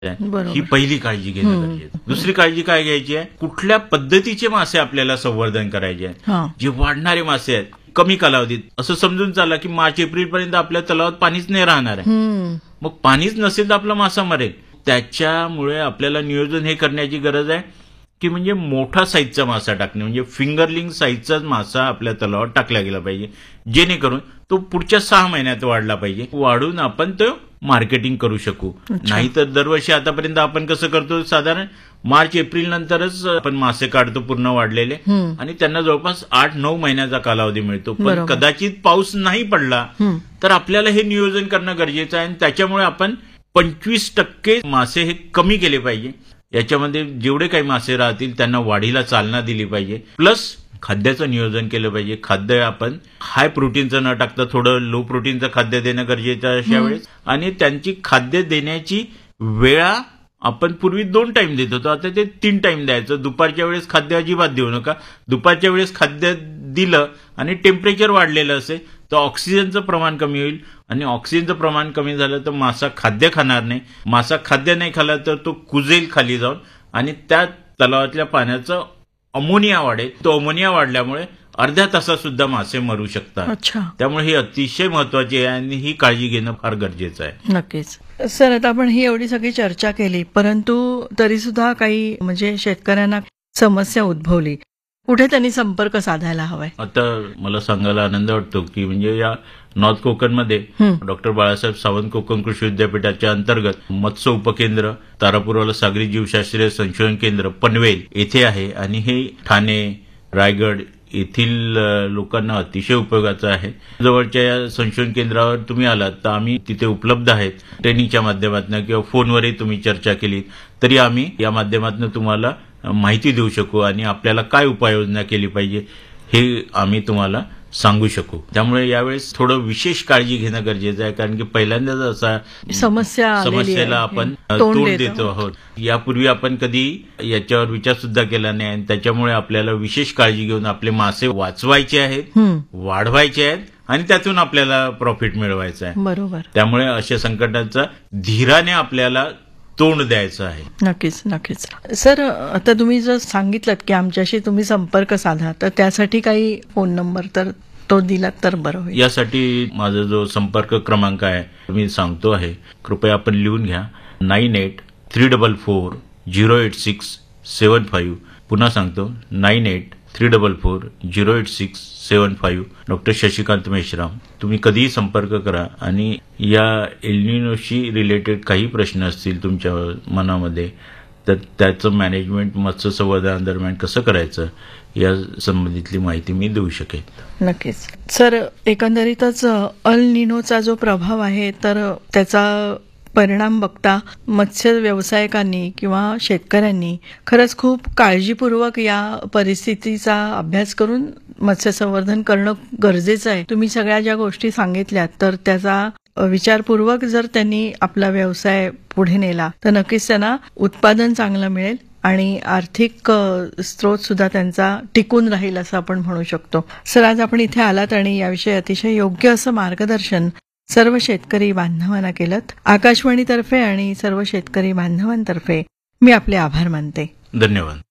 बरोबर. ही पहिली काळजी घेणं गरजेचं आहे. दुसरी काळजी काय घ्यायची आहे, कुठल्या पद्धतीचे मासे आपल्याला संवर्धन करायचे आहे. हा. जे वाढणारे मासे आहेत कमी कालावधीत, असं समजून चाला की मार्च एप्रिल पर्यंत आपल्या तलावात पाणीच नाही राहणार आहे. मग पाणीच नसेल तर आपला मासा मरेल. त्याच्यामुळे आपल्याला नियोजन हे करण्याची गरज आहे की म्हणजे मोठा साईजचा मासा टाकणे, म्हणजे फिंगरलिंग साईजचाच मासा आपल्या तलावात टाकला गेला पाहिजे, जेणेकरून तो पुढच्या 6 महिन्यात वाढला पाहिजे. वाढून आपण तो मार्केटिंग करू शकू. नाहीतर दरवर्षी आतापर्यंत आपण कसं करतो, साधारण मार्च एप्रिल नंतरच आपण मासे काढतो पूर्ण वाढलेले, आणि त्यांना जवळपास 8-9 महिन्याचा कालावधी मिळतो. पण बरोबर. कदाचित पाऊस नाही पडला तर आपल्याला हे नियोजन करणं गरजेचं आहे, आणि त्याच्यामुळे आपण 25% मासे हे कमी केले पाहिजे. याच्यामध्ये जेवढे काही मासे राहतील त्यांना वाढीला चालना दिली पाहिजे. प्लस खाद्याचं नियोजन केलं पाहिजे. खाद्य आपण हाय प्रोटीनचं न टाकता थोडं लो प्रोटीनचं खाद्य देणं गरजेचं आहे अशा वेळेस. आणि त्यांची खाद्य देण्याची वेळा आपण पूर्वी 2 टाइम देत होतो, आता ते 3 टाइम द्यायचं. दुपारच्या वेळेस खाद्य अजिबात देऊ नका. दुपारच्या वेळेस खाद्य दिलं आणि टेम्परेचर वाढलेलं असेल तर ऑक्सिजनचं प्रमाण कमी होईल, आणि ऑक्सिजनचं प्रमाण कमी झालं तर मासा खाद्य खाणार नाही. मासा खाद्य नाही खाल्ला तर तो कुजेल खाली जाऊन, आणि त्या तलावातल्या पाण्याचं अमोनिया वाढेल. तो अमोनिया वाढल्यामुळे अर्ध्या तासात सुद्धा मासे मरू शकतात. अच्छा. त्यामुळे ही अतिशय महत्वाची आहे आणि ही काळजी घेणं फार गरजेचं आहे. नक्कीच. सर, आता आपण ही एवढी सगळी चर्चा केली, परंतु तरी सुद्धा काही म्हणजे शेतकऱ्यांना समस्या उद्भवली, कुठे त्यांनी संपर्क साधायला हवाय? आता मला सांगायला आनंद वाटतो की म्हणजे या नॉर्थ कोकणमध्ये डॉक्टर बाळासाहेब सावंत कोकण कृषी विद्यापीठाच्या अंतर्गत मत्स्य उपकेंद्र, तारापूरवाला सागरी जीवशास्त्रीय संशोधन केंद्र पनवेल येथे आहे, आणि हे ठाणे, रायगड येथील लोकांना अतिशय उपयोगाचं आहे. जवळच्या या संशोधन केंद्रावर तुम्ही आलात तर आम्ही तिथे उपलब्ध आहेत. ट्रेनिंगच्या माध्यमातून किंवा फोनवरही तुम्ही चर्चा केली तरी आम्ही या माध्यमातून तुम्हाला माहिती देऊ शकू, आणि आपल्याला काय उपाययोजना केली पाहिजे हे आम्ही तुम्हाला सांगू शकू. त्यामुळे यावेळेस थोडं विशेष काळजी घेणं गरजेचं आहे, कारण की पहिल्यांदाच असा समस्येला आपण तोंड देतो आहोत. यापूर्वी आपण कधी याच्यावर विचार सुद्धा केला नाही, आणि त्याच्यामुळे आपल्याला विशेष काळजी घेऊन आपले मासे वाचवायचे आहेत, वाढवायचे आहेत, आणि त्यातून आपल्याला प्रॉफिट मिळवायचं आहे. बरोबर. त्यामुळे अशा संकटांचा धीराने आपल्याला तोंड द्यायचं आहे. नक्कीच नक्कीच. सर, आता तुम्ही जर सांगितलं की आमच्याशी तुम्ही संपर्क साधा, तर त्यासाठी काही फोन नंबर तर तो दिलात तर बरं होईल. यासाठी माझा जो संपर्क क्रमांक आहे मी सांगतो आहे, कृपया आपण लिहून घ्या. 9834408675. पुन्हा सांगतो, 9834408675. डॉक्टर शशिकांत मेश्राम. तुम्ही कधीही संपर्क करा, आणि या एल्निनोशी रिलेटेड काही प्रश्न असतील तुमच्या मनामध्ये तर त्याचं मॅनेजमेंट मत्स्य संवर्धनादरम्यान कसं करायचं या संबंधितली माहिती मी देऊ शकेन. नक्कीच. सर, एकंदरीतच अल निनोचा जो प्रभाव आहे तर त्याचा परिणाम बघता मत्स्य व्यावसायिकांनी किंवा शेतकऱ्यांनी खरंच खूप काळजीपूर्वक या परिस्थितीचा अभ्यास करून मत्स्य संवर्धन करणं गरजेचं आहे. तुम्ही सगळ्या ज्या गोष्टी सांगितल्यात तर त्याचा विचारपूर्वक जर त्यांनी आपला व्यवसाय पुढे नेला तर नक्कीच त्यांना उत्पादन चांगलं मिळेल, आणि आर्थिक स्रोत सुद्धा त्यांचा टिकून राहील असं आपण म्हणू शकतो. सर, आज आपण इथे आलात आणि याविषयी अतिशय योग्य असं मार्गदर्शन सर्व शेतकरी बांधवांना केलं. आकाशवाणीतर्फे आणि सर्व शेतकरी बांधवांतर्फे मी आपले आभार मानते. धन्यवाद.